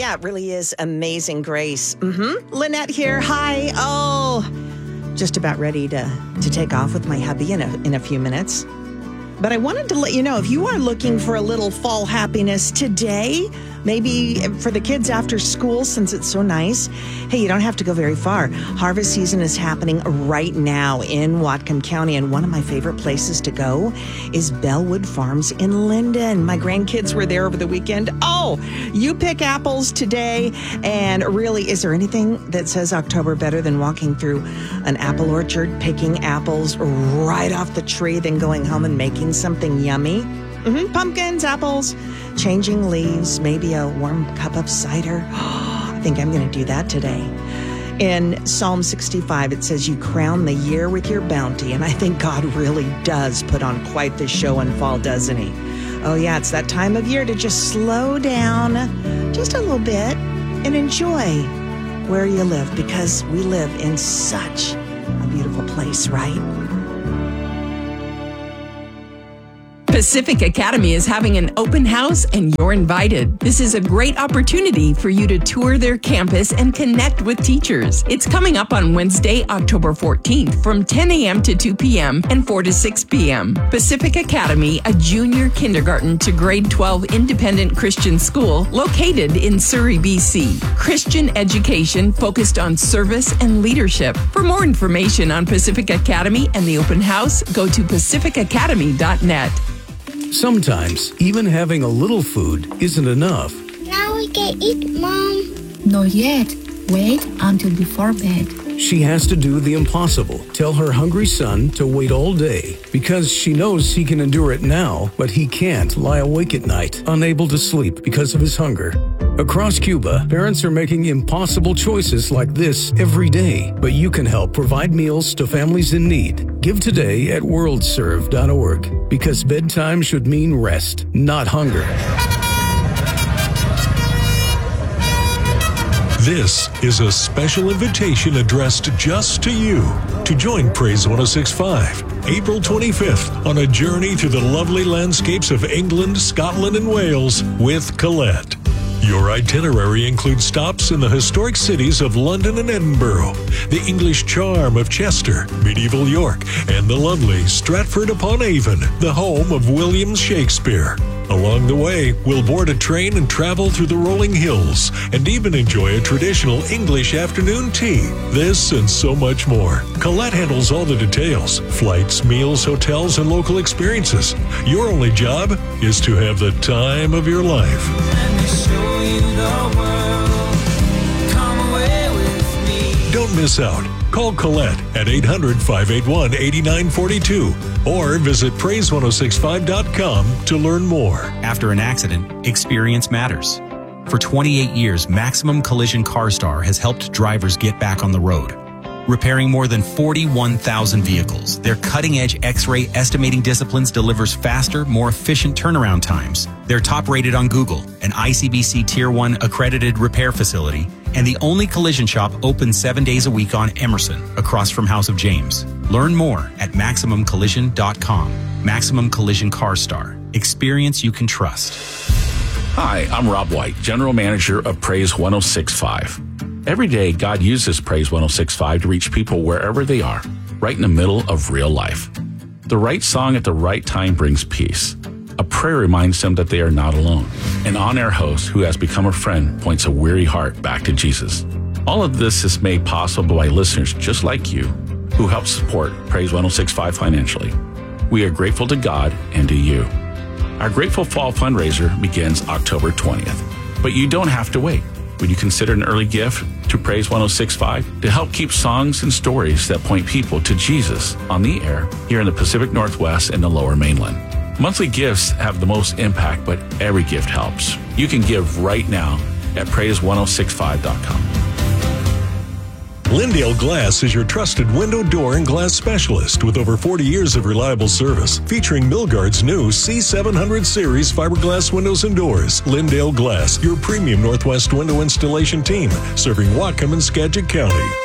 Yeah, it really is Amazing Grace. Lynette here. Hi. Oh, just about ready to take off with my hubby in a few minutes. But I wanted to let you know, if you are looking for a little fall happiness today, maybe for the kids after school, since it's so nice, hey, you don't have to go very far. Harvest season is happening right now in Whatcom County, and one of my favorite places to go is Bellwood Farms in Linden. My grandkids were there over the weekend. Oh, you pick apples today, and really, is there anything that says October better than walking through an apple orchard, picking apples right off the tree, then going home and making something yummy? Pumpkins, apples, changing leaves, maybe a warm cup of cider. I think I'm going to do that today. In Psalm 65, it says, you crown the year with your bounty. And I think God really does put on quite the show in fall, doesn't he? Oh, yeah, it's that time of year to just slow down just a little bit and enjoy where you live, because we live in such a beautiful place, right? Pacific Academy is having an open house and you're invited. This is a great opportunity for you to tour their campus and connect with teachers. It's coming up on Wednesday, October 14th from 10 a.m. to 2 p.m. and 4 to 6 p.m. Pacific Academy, a junior kindergarten to grade 12 independent Christian school located in Surrey, BC. Christian education focused on service and leadership. For more information on Pacific Academy and the open house, go to pacificacademy.net. Sometimes, even having a little food isn't enough. Now we can eat, Mom. Not yet. Wait until before bed. She has to do the impossible. Tell her hungry son to wait all day, because she knows he can endure it now, but he can't lie awake at night, unable to sleep because of his hunger. Across Cuba, parents are making impossible choices like this every day, but you can help provide meals to families in need. Give today at worldserve.org, because bedtime should mean rest, not hunger. This is a special invitation addressed just to you to join Praise 106.5, April 25th, on a journey through the lovely landscapes of England, Scotland, and Wales with Colette. Your itinerary includes stops in the historic cities of London and Edinburgh, the English charm of Chester, medieval York, and the lovely Stratford-upon-Avon, the home of William Shakespeare. Along the way, we'll board a train and travel through the rolling hills, and even enjoy a traditional English afternoon tea. This and so much more. Colette handles all the details: flights, meals, hotels, and local experiences. Your only job is to have the time of your life. Let me show you the world. Come away with me. Don't miss out. Call Colette at 800-581-8942 or visit praise1065.com to learn more. After an accident, experience matters. For 28 years, Maximum Collision CarStar has helped drivers get back on the road. Repairing more than 41,000 vehicles, their cutting-edge X-ray estimating disciplines delivers faster, more efficient turnaround times. They're top-rated on Google, an ICBC Tier 1 accredited repair facility, and the only collision shop open 7 days a week on Emerson, across from House of James. Learn more at MaximumCollision.com. Maximum Collision CarStar. Experience you can trust. Hi, I'm Rob White, General Manager of Praise 106.5. Every day, God uses Praise 106.5 to reach people wherever they are, right in the middle of real life. The right song at the right time brings peace. A prayer reminds them that they are not alone. An on-air host who has become a friend points a weary heart back to Jesus. All of this is made possible by listeners just like you who help support Praise 106.5 financially. We are grateful to God and to you. Our Grateful Fall fundraiser begins October 20th, but you don't have to wait. Would you consider an early gift to Praise 106.5 to help keep songs and stories that point people to Jesus on the air here in the Pacific Northwest and the Lower Mainland? Monthly gifts have the most impact, but every gift helps. You can give right now at praise1065.com. Lindale Glass is your trusted window, door, and glass specialist with over 40 years of reliable service, featuring Milgard's new C700 series fiberglass windows and doors. Lindale Glass, your premium Northwest window installation team, serving Whatcom and Skagit County.